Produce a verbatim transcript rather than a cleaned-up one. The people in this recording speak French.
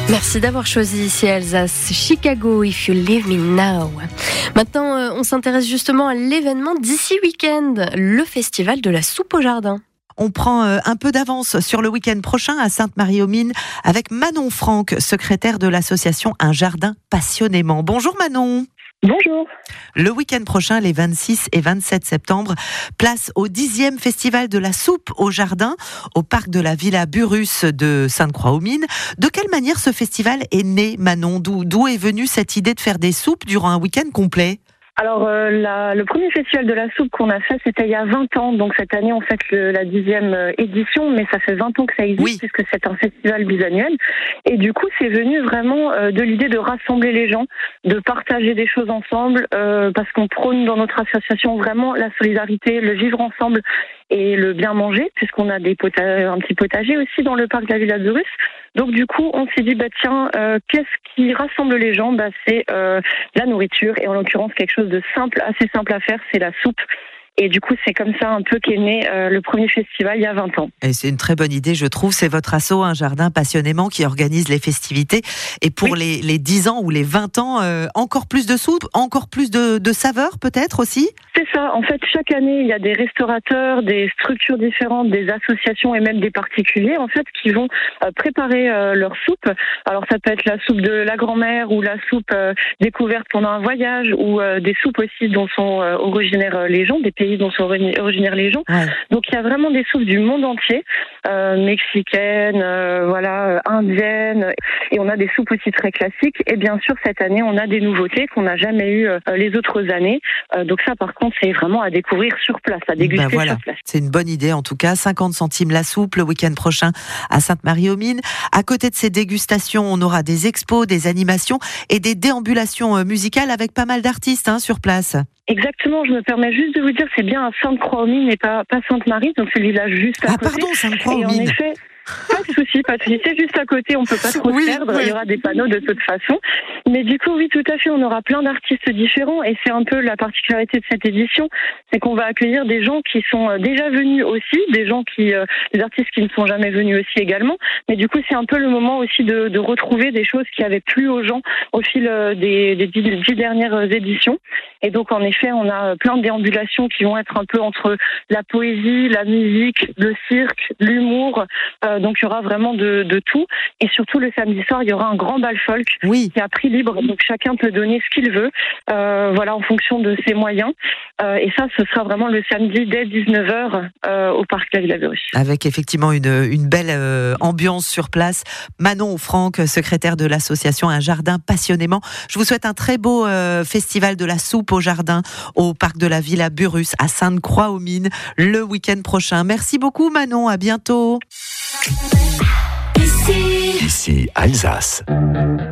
Merci d'avoir choisi ici Alsace, Chicago, If You Leave Me Now. Maintenant, euh, on s'intéresse justement à l'événement d'ici week-end, le festival de la soupe au jardin. On prend un peu d'avance sur le week-end prochain à Sainte-Marie-aux-Mines avec Manon Franck, secrétaire de l'association Un Jardin Passionnément. Bonjour Manon. Bonjour. Le week-end prochain, les vingt-six et vingt-sept septembre, place au dixième festival de la soupe au jardin au parc de la Villa Burrus de Sainte-Croix-aux-Mines. De quelle manière ce festival est né, Manon ? D'où, d'où est venue cette idée de faire des soupes durant un week-end complet ? Alors, euh, la, le premier festival de la soupe qu'on a fait, c'était il y a vingt ans. Donc, cette année, on fête le, la dixième édition, mais ça fait vingt ans que ça existe, oui. Puisque c'est un festival bisannuel. Et du coup, c'est venu vraiment euh, de l'idée de rassembler les gens, de partager des choses ensemble, euh, parce qu'on prône dans notre association vraiment la solidarité, le vivre ensemble et le bien manger, puisqu'on a des pota- un petit potager aussi dans le parc de la Villa Burrus. Donc du coup, on s'est dit, bah tiens, euh, qu'est-ce qui rassemble les gens ? Bah c'est euh, la nourriture, et en l'occurrence quelque chose de simple, assez simple à faire, c'est la soupe. Et du coup, c'est comme ça un peu qu'est né euh, le premier festival il y a vingt ans. Et c'est une très bonne idée, je trouve. C'est votre asso, Un Jardin Passionnément, qui organise les festivités. Et pour oui. les, les dix ans ou les vingt ans, euh, encore plus de soupe, encore plus de, de saveurs peut-être aussi ? C'est ça. En fait, chaque année, il y a des restaurateurs, des structures différentes, des associations et même des particuliers, en fait, qui vont euh, préparer euh, leur soupe. Alors, ça peut être la soupe de la grand-mère ou la soupe euh, découverte pendant un voyage, ou euh, des soupes aussi dont sont euh, originaires euh, les gens, des pays dont sont originaires les gens. Ouais. Donc, il y a vraiment des soupes du monde entier, euh, mexicaines, euh, voilà, euh, indiennes, et on a des soupes aussi très classiques. Et bien sûr, cette année, on a des nouveautés qu'on n'a jamais eues euh, les autres années. Euh, donc ça, par contre, c'est vraiment à découvrir sur place, à déguster ben voilà. sur place. C'est une bonne idée, en tout cas. cinquante centimes la soupe, le week-end prochain à Sainte-Marie-aux-Mines. À côté de ces dégustations, on aura des expos, des animations et des déambulations musicales avec pas mal d'artistes hein, sur place. Exactement, je me permets juste de vous dire, c'est bien à Sainte-Croix-aux-Mines et pas, pas Sainte-Marie, donc c'est le village juste à ah, côté. Ah pardon, Sainte-Croix-aux-Mines. Et en effet, pas de souci, pas de souci. C'est juste à côté, on peut pas trop oui, se perdre. Oui. Il y aura des panneaux de toute façon. Mais du coup, oui, tout à fait, on aura plein d'artistes différents. Et c'est un peu la particularité de cette édition, c'est qu'on va accueillir des gens qui sont déjà venus aussi, des gens qui, euh, des artistes qui ne sont jamais venus aussi également. Mais du coup, c'est un peu le moment aussi de, de retrouver des choses qui avaient plu aux gens au fil des, des dix, dix dernières éditions. Et donc, en effet, on a plein de déambulations qui vont être un peu entre la poésie, la musique, le cirque, l'humour. Euh, donc, il y aura vraiment de, de tout. Et surtout, le samedi soir, il y aura un grand bal folk oui. qui est à prix libre. Donc, chacun peut donner ce qu'il veut, euh, voilà, en fonction de ses moyens. Euh, et ça, ce sera vraiment le samedi dès dix-neuf heures euh, au parc de la Villa Burrus. Avec effectivement une, une belle euh, ambiance sur place. Manon Franck, secrétaire de l'association Un Jardin Passionnément. Je vous souhaite un très beau euh, festival de la soupe au jardin au parc de la Villa Burrus à Sainte-Croix-aux-Mines le week-end prochain. Merci beaucoup Manon, à bientôt. Ici, Ici Alsace.